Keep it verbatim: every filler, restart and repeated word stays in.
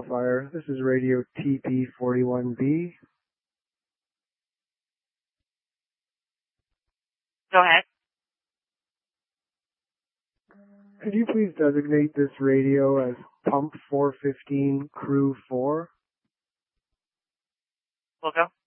Fire. This is radio T P forty-one B. Go ahead. Could you please designate this radio as Pump four fifteen Crew four? We'll go.